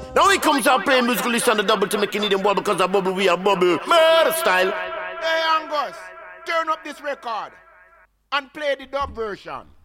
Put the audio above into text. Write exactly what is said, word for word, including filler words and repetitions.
Now he comes out playing musical list on the double to make you need them bubble, because I bubble, we are bubble. Murder style. Hey Angus, turn up this record and play the dub version.